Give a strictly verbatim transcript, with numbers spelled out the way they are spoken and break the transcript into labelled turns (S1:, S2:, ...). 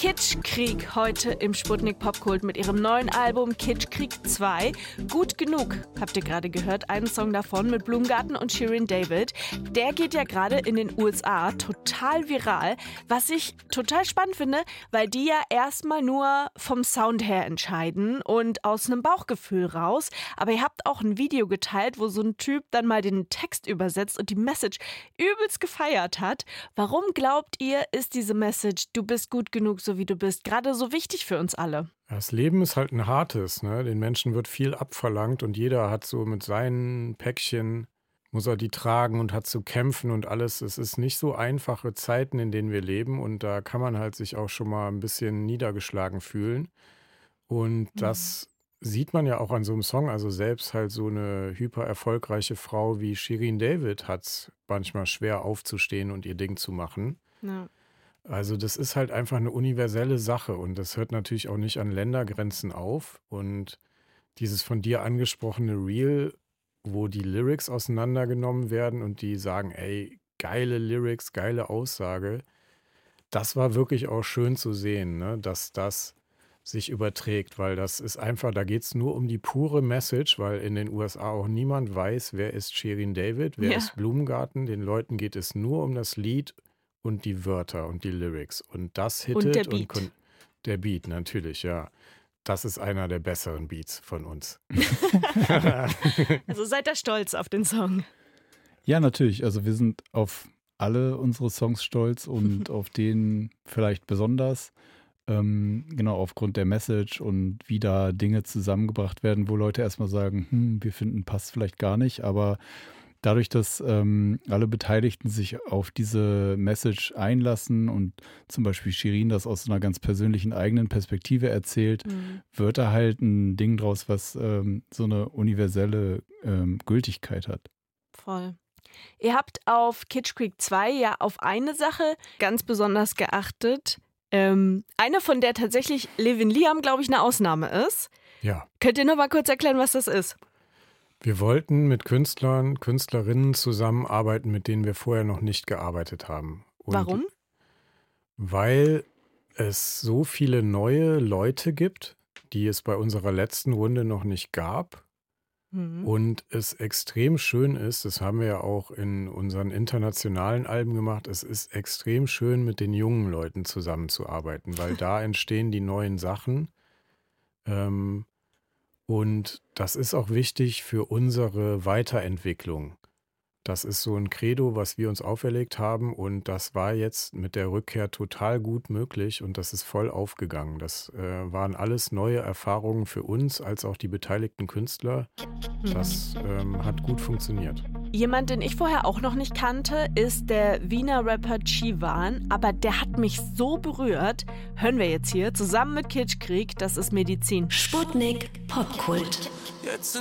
S1: Kitschkrieg heute im Sputnik Popkult mit ihrem neuen Album Kitschkrieg zwei. Gut genug, habt ihr gerade gehört, einen Song davon mit Blumengarten und Shirin David. Der geht ja gerade in den U S A total viral, was ich total spannend finde, weil die ja erstmal nur vom Sound her entscheiden und aus einem Bauchgefühl raus. Aber ihr habt auch ein Video geteilt, wo so ein Typ dann mal den Text übersetzt und die Message übelst gefeiert hat. Warum glaubt ihr, ist diese Message, du bist gut genug, so wie du bist, gerade so wichtig für uns alle?
S2: Das Leben ist halt ein hartes, ne? Den Menschen wird viel abverlangt und jeder hat so mit seinen Päckchen, muss er die tragen und hat zu kämpfen und alles. Es ist nicht so einfache Zeiten, in denen wir leben und da kann man halt sich auch schon mal ein bisschen niedergeschlagen fühlen. Und das mhm. sieht man ja auch an so einem Song. Also selbst halt so eine hyper erfolgreiche Frau wie Shirin David hat es manchmal schwer aufzustehen und ihr Ding zu machen.
S1: Ja.
S2: Also das ist halt einfach eine universelle Sache und das hört natürlich auch nicht an Ländergrenzen auf. Und dieses von dir angesprochene Reel, wo die Lyrics auseinandergenommen werden und die sagen, ey, geile Lyrics, geile Aussage, das war wirklich auch schön zu sehen, ne? Dass das sich überträgt, weil das ist einfach, da geht es nur um die pure Message, weil in den U S A auch niemand weiß, wer ist Shirin David, wer
S1: Ja.
S2: ist Blumengarten. Den Leuten geht es nur um das Lied und die Wörter und die Lyrics. Und das hittet.
S1: Und der Beat.
S2: Und der Beat, natürlich, ja. Das ist einer der besseren Beats von uns.
S1: Also seid ihr stolz auf den Song?
S3: Ja, natürlich. Also wir sind auf alle unsere Songs stolz und auf den vielleicht besonders. Ähm, genau, aufgrund der Message und wie da Dinge zusammengebracht werden, wo Leute erstmal sagen, hm, wir finden, passt vielleicht gar nicht, aber dadurch, dass ähm, alle Beteiligten sich auf diese Message einlassen und zum Beispiel Shirin das aus einer ganz persönlichen eigenen Perspektive erzählt,
S1: Mhm.
S3: wird da halt ein Ding draus, was ähm, so eine universelle ähm, Gültigkeit hat.
S1: Voll. Ihr habt auf Kitschkrieg zwei ja auf eine Sache ganz besonders geachtet. Ähm, eine, von der tatsächlich Levin Liam, glaube ich, eine Ausnahme ist.
S2: Ja.
S1: Könnt ihr nur mal kurz erklären, was das ist?
S2: Wir wollten mit Künstlern, Künstlerinnen zusammenarbeiten, mit denen wir vorher noch nicht gearbeitet haben. Und
S1: Warum?
S2: Weil es so viele neue Leute gibt, die es bei unserer letzten Runde noch nicht gab.
S1: Mhm.
S2: Und es extrem schön ist, das haben wir ja auch in unseren internationalen Alben gemacht, es ist extrem schön, mit den jungen Leuten zusammenzuarbeiten, weil da entstehen die neuen Sachen. Ähm, und das ist auch wichtig für unsere Weiterentwicklung. Das ist so ein Credo, was wir uns auferlegt haben und das war jetzt mit der Rückkehr total gut möglich und das ist voll aufgegangen. Das äh, waren alles neue Erfahrungen für uns als auch die beteiligten Künstler. Das ähm, hat gut funktioniert.
S1: Jemand, den ich vorher auch noch nicht kannte, ist der Wiener Rapper Chivan, aber der hat mich so berührt. Hören wir jetzt hier zusammen mit Kitschkrieg, das ist Medizin.
S4: Sputnik Popkult.
S5: Jetzt